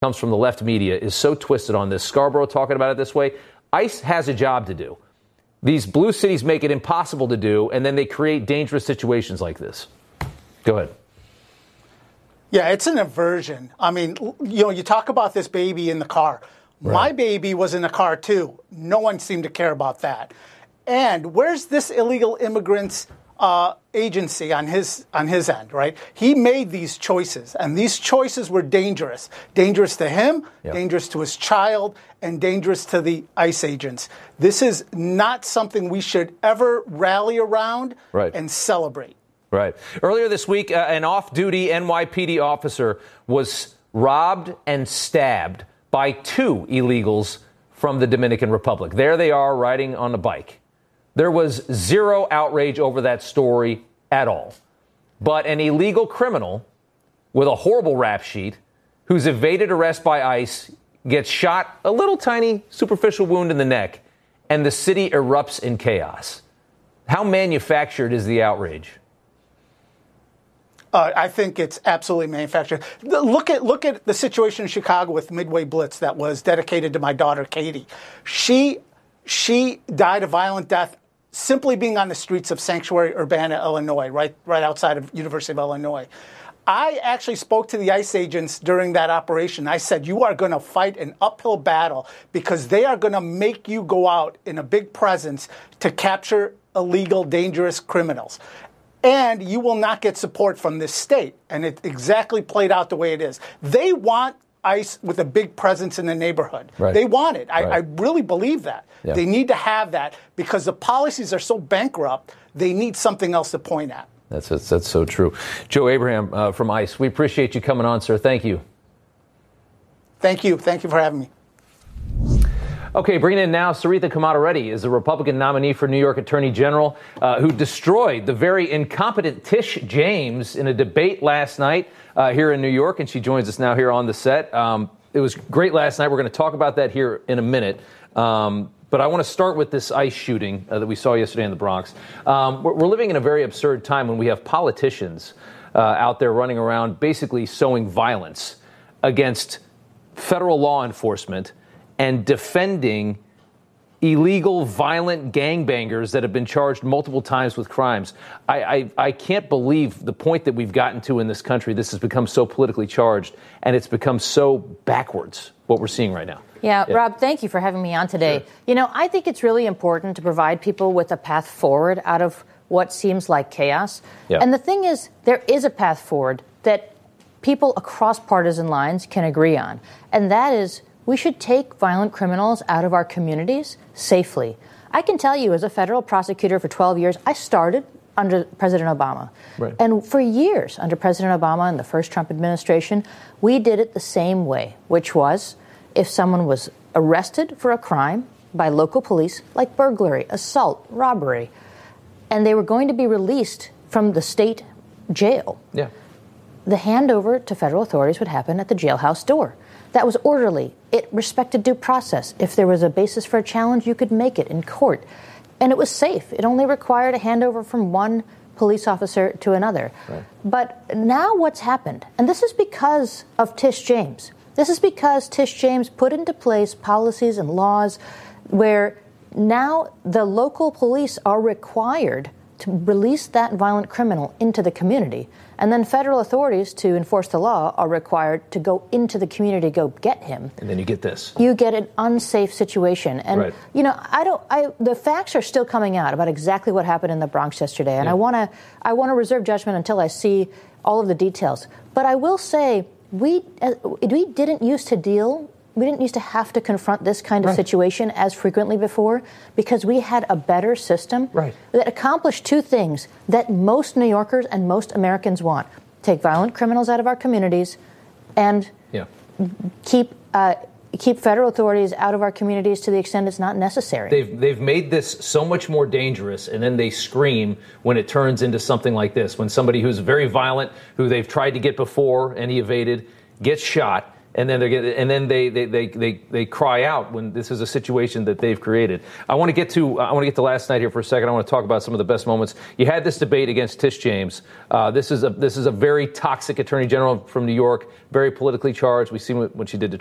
comes from the left media is so twisted on this. Scarborough talking about it this way. ICE has a job to do. These blue cities make it impossible to do, and then they create dangerous situations like this. Go ahead. Yeah, it's an aversion. I mean, you talk about this baby in the car. Right. My baby was in the car, too. No one seemed to care about that. And where's this illegal immigrant's agency on his end, right? He made these choices, and these choices were dangerous. Dangerous to him, dangerous to his child, and dangerous to the ICE agents. This is not something we should ever rally around and celebrate. Right. Earlier this week, an off-duty NYPD officer was robbed and stabbed by 2 illegals from the Dominican Republic. There they are riding on a bike. There was zero outrage over that story at all. But an illegal criminal with a horrible rap sheet who's evaded arrest by ICE gets shot, a little tiny superficial wound in the neck, and the city erupts in chaos. How manufactured is the outrage? I think it's absolutely manufactured. Look at the situation in Chicago with Midway Blitz that was dedicated to my daughter, Katie. She died a violent death simply being on the streets of Sanctuary Urbana, Illinois, right outside of University of Illinois. I actually spoke to the ICE agents during that operation. I said, you are going to fight an uphill battle because they are going to make you go out in a big presence to capture illegal, dangerous criminals. And you will not get support from this state. And it exactly played out the way it is. They want ICE with a big presence in the neighborhood. Right. They want it. I really believe that. Yeah. They need to have that because the policies are so bankrupt, they need something else to point at. That's so true. Joe Abraham from ICE, we appreciate you coming on, sir. Thank you. Thank you. Thank you for having me. Okay, bringing in now Sarita Komata-Reddy is a Republican nominee for New York Attorney General who destroyed the very incompetent Tish James in a debate last night here in New York, and she joins us now here on the set. It was great last night. We're going to talk about that here in a minute. But I want to start with this ICE shooting that we saw yesterday in the Bronx. We're living in a very absurd time when we have politicians out there running around basically sowing violence against federal law enforcement and defending illegal, violent gangbangers that have been charged multiple times with crimes. I can't believe the point that we've gotten to in this country. This has become so politically charged, and it's become so backwards, what we're seeing right now. Yeah, Rob, thank you for having me on today. Sure. You know, I think it's really important to provide people with a path forward out of what seems like chaos. Yeah. And the thing is, there is a path forward that people across partisan lines can agree on, and that is we should take violent criminals out of our communities safely. I can tell you, as a federal prosecutor for 12 years, I started under President Obama. Right. And for years, under President Obama and the first Trump administration, we did it the same way, which was if someone was arrested for a crime by local police, like burglary, assault, robbery, and they were going to be released from the state jail, the handover to federal authorities would happen at the jailhouse door. That was orderly. It respected due process. If there was a basis for a challenge, you could make it in court. And it was safe. It only required a handover from one police officer to another. Right. But now what's happened, and this is because of Tish James. This is because Tish James put into place policies and laws where now the local police are required to release that violent criminal into the community. And then federal authorities, to enforce the law, are required to go into the community to go get him. And then you get this. You get an unsafe situation. And, you know, the facts are still coming out about exactly what happened in the Bronx yesterday. And I want to reserve judgment until I see all of the details. But I will say, we didn't used to have to confront this kind of situation as frequently before because we had a better system that accomplished two things that most New Yorkers and most Americans want. Take violent criminals out of our communities and keep federal authorities out of our communities to the extent it's not necessary. They've made this so much more dangerous, and then they scream when it turns into something like this, when somebody who's very violent, who they've tried to get before and he evaded, gets shot. And then they cry out when this is a situation that they've created. I want to get to last night here for a second. I want to talk about some of the best moments. You had this debate against Tish James. This is a very toxic attorney general from New York, very politically charged. We've seen what she did to